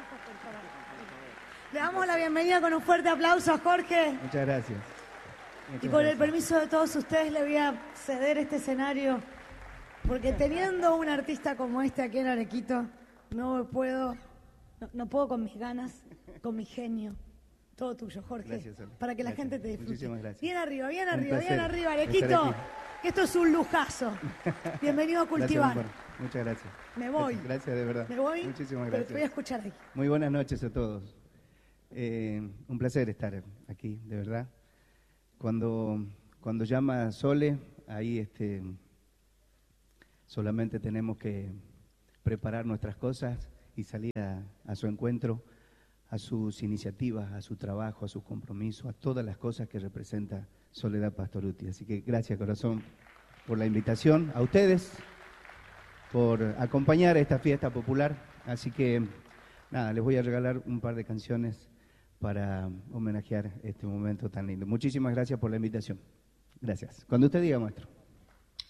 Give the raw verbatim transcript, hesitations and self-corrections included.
aplausos, por favor. Le damos la bienvenida con un fuerte aplauso a Jorge. Muchas gracias. Muchas y con gracias. el permiso de todos ustedes le voy a ceder este escenario, porque teniendo un artista como este aquí en Arequito, no puedo, no, no puedo con mis ganas, con mi genio. Todo tuyo, Jorge. Gracias, Ale. Para que la Gracias. gente te disfrute. Muchísimas gracias. Bien arriba, bien Un arriba, placer bien arriba, estar Arequito. aquí. Que esto es un lujazo. Bienvenido a cultivar. Gracias, amor. Muchas gracias. Me voy. Gracias, gracias, de verdad. Me voy. Muchísimas Pero gracias. te voy a escuchar aquí. Muy buenas noches a todos. Eh, un placer estar aquí, de verdad. Cuando, cuando llama Sole, ahí este, solamente tenemos que preparar nuestras cosas y salir a, a su encuentro, a sus iniciativas, a su trabajo, a sus compromisos, a todas las cosas que representa Soledad Pastorutti. Así que gracias, corazón, por la invitación, a ustedes, por acompañar esta fiesta popular. Así que, nada, les voy a regalar un par de canciones para homenajear este momento tan lindo. Muchísimas gracias por la invitación. Gracias. Cuando usted diga, maestro.